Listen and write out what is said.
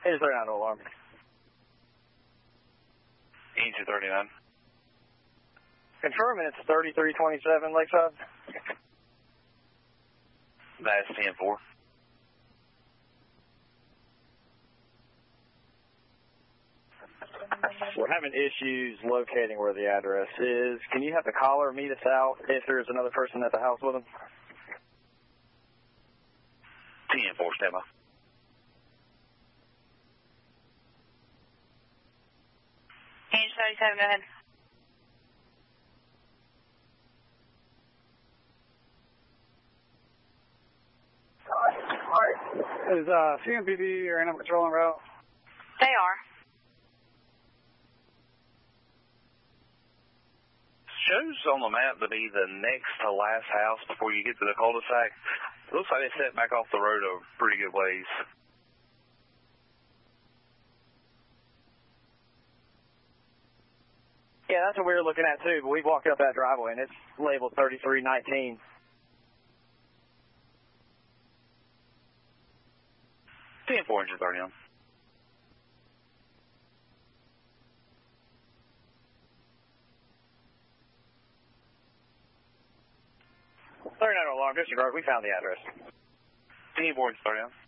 Engine 39 alarm. Engine 39. Confirming it's 3327 Lakeside. That's 10-4. We're having issues locating where the address is. Can you have the caller meet us out if there's another person at the house with them? 10-4, stand by. Engine 37, go ahead. All right. Is CMPD or animal control en route? They are. Shows on the map to be the next to last house before you get to the cul-de-sac. It looks like they set back off the road a pretty good ways. Yeah, that's what we were looking at too, but we walked up that driveway and it's labeled 3319. 10-4, engine 39. Alarm, disregard, we found the address. 10-4, engine 39.